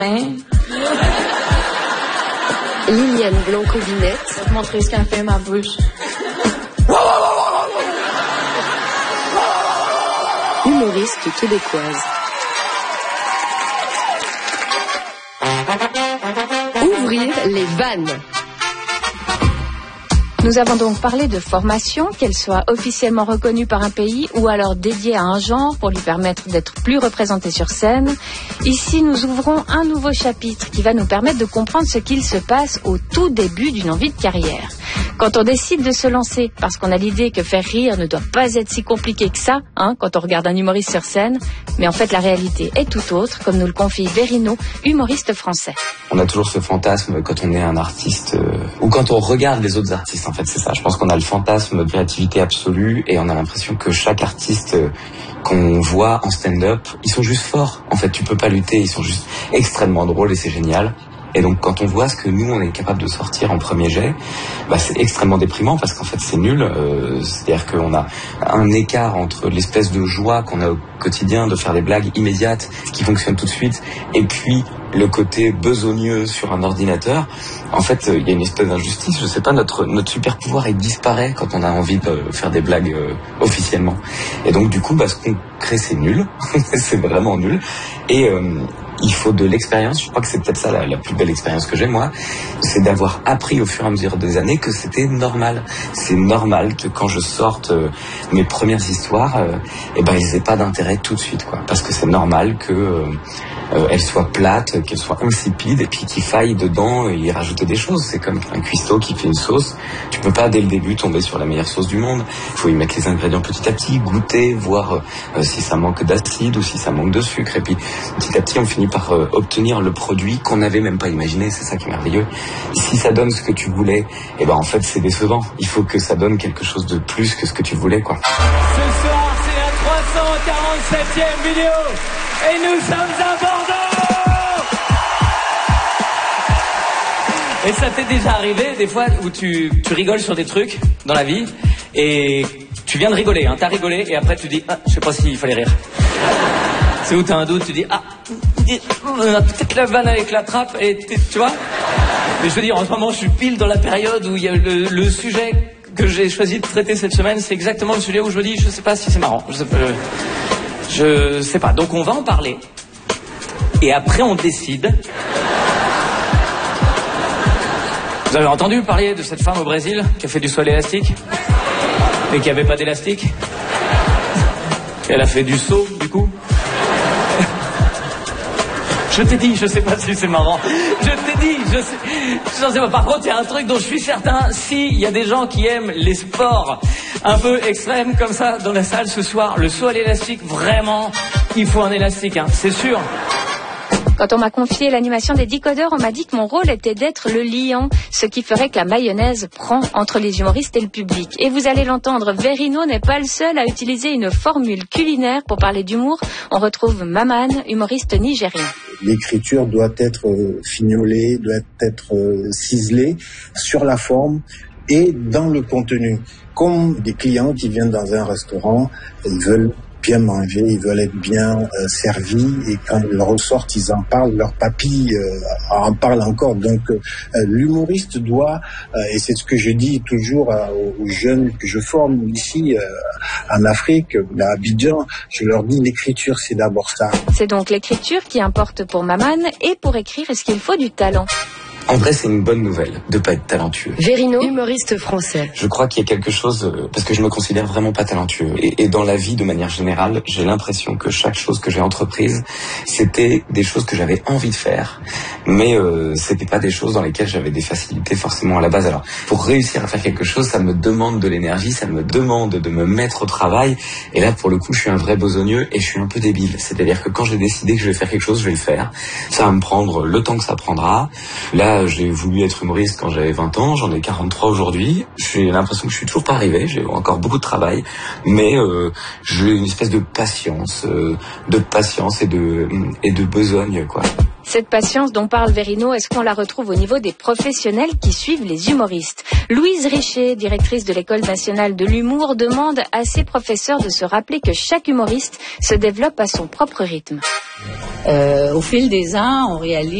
Liliane Blanco-Vinette. Je vais te montrer ce qu'a fait ma bouche. Humoriste québécoise. Ouvrir les vannes. Nous avons donc parlé de formation, qu'elle soit officiellement reconnue par un pays ou alors dédiée à un genre pour lui permettre d'être plus représenté sur scène. Ici, nous ouvrons un nouveau chapitre qui va nous permettre de comprendre ce qu'il se passe au tout début d'une envie de carrière. Quand on décide de se lancer, parce qu'on a l'idée que faire rire ne doit pas être si compliqué que ça, quand on regarde un humoriste sur scène, mais en fait la réalité est tout autre, comme nous le confie Verino, humoriste français. On a toujours ce fantasme quand on est un artiste, ou quand on regarde les autres artistes, en fait, c'est ça. Je pense qu'on a le fantasme de créativité absolue et on a l'impression que chaque artiste qu'on voit en stand-up, ils sont juste forts. En fait, tu peux pas lutter, ils sont juste extrêmement drôles et c'est génial. Et donc quand on voit ce que nous on est capable de sortir en premier jet, c'est extrêmement déprimant parce qu'en fait c'est nul. C'est-à-dire qu'on a un écart entre l'espèce de joie qu'on a au quotidien de faire des blagues immédiates qui fonctionnent tout de suite et puis le côté besogneux sur un ordinateur. En fait, il y a une espèce d'injustice. Je sais pas, notre super pouvoir il disparaît quand on a envie de faire des blagues officiellement. Et donc du coup, ce qu'on crée c'est nul, c'est vraiment nul. Et il faut de l'expérience. Je crois que c'est peut-être ça la plus belle expérience que j'ai, moi. C'est d'avoir appris au fur et à mesure des années que c'était normal. C'est normal que quand je sorte mes premières histoires, ils n'aient pas d'intérêt tout de suite, quoi. Parce que c'est normal que elles soient plates, qu'elles soient insipides et puis qu'il faille dedans y rajouter des choses. C'est comme un cuistot qui fait une sauce. Tu peux pas dès le début tomber sur la meilleure sauce du monde. Il faut y mettre les ingrédients petit à petit, goûter, voir si ça manque d'acide ou si ça manque de sucre. Et puis petit à petit on finit par obtenir le produit qu'on n'avait même pas imaginé. C'est ça qui est merveilleux. Si ça donne ce que tu voulais, en fait c'est décevant. Il faut que ça donne quelque chose de plus que ce que tu voulais, quoi. Ce soir c'est la 347e vidéo et nous sommes à Bordeaux. Et ça t'est déjà arrivé des fois où tu rigoles sur des trucs dans la vie et tu viens de rigoler, t'as rigolé et après tu dis je sais pas s'il fallait rire. C'est où t'as un doute, tu dis on a peut-être la vanne avec la trappe et tu vois. Mais je veux dire, en ce moment je suis pile dans la période où il y a le sujet que j'ai choisi de traiter cette semaine, c'est exactement le sujet où je me dis je sais pas si c'est marrant. Je sais pas. Donc on va en parler et après on décide. Vous avez entendu parler de cette femme au Brésil qui a fait du sol élastique et qui avait pas d'élastique? Elle a fait du saut, du coup. Je t'ai dit, je sais pas si c'est marrant. Je t'ai dit, je sais pas. Par contre, il y a un truc dont je suis certain. S'il y a des gens qui aiment les sports un peu extrêmes comme ça dans la salle ce soir, le saut à l'élastique, vraiment, il faut un élastique, c'est sûr. Quand on m'a confié l'animation des décodeurs, on m'a dit que mon rôle était d'être le lion, ce qui ferait que la mayonnaise prend entre les humoristes et le public. Et vous allez l'entendre, Verino n'est pas le seul à utiliser une formule culinaire pour parler d'humour. On retrouve Maman, humoriste nigérien. L'écriture doit être fignolée, doit être ciselée sur la forme et dans le contenu. Comme des clients qui viennent dans un restaurant, ils veulent bien manger, ils veulent être bien servis et quand ils ressortent, ils en parlent, leur papille en parle encore. Donc l'humoriste doit, et c'est ce que je dis toujours aux jeunes que je forme ici en Afrique, à Abidjan, je leur dis l'écriture c'est d'abord ça. C'est donc l'écriture qui importe pour Maman et pour écrire, est-ce qu'il faut du talent? En vrai, c'est une bonne nouvelle de pas être talentueux. Verino, humoriste français. Je crois qu'il y a quelque chose, parce que je me considère vraiment pas talentueux. Et dans la vie, de manière générale, j'ai l'impression que chaque chose que j'ai entreprise, c'était des choses que j'avais envie de faire, mais c'était pas des choses dans lesquelles j'avais des facilités forcément à la base. Alors, pour réussir à faire quelque chose, ça me demande de l'énergie, ça me demande de me mettre au travail. Et là, pour le coup, je suis un vrai besogneux et je suis un peu débile. C'est-à-dire que quand j'ai décidé que je vais faire quelque chose, je vais le faire. Ça va me prendre le temps que ça prendra. Là, j'ai voulu être humoriste quand j'avais 20 ans, j'en ai 43 aujourd'hui. J'ai l'impression que je suis toujours pas arrivé, j'ai encore beaucoup de travail, mais j'ai une espèce de patience et de besogne, quoi. Cette patience dont parle Verino, est-ce qu'on la retrouve au niveau des professionnels qui suivent les humoristes? Louise Richer, directrice de l'École nationale de l'humour, demande à ses professeurs de se rappeler que chaque humoriste se développe à son propre rythme. Au fil des ans, on réalise